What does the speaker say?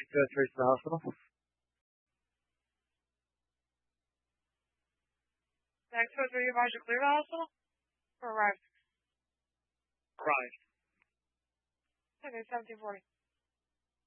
transferred to the hospital. Next was where you advised to clear the hospital? Or arrived? Arrived. Okay, 1740.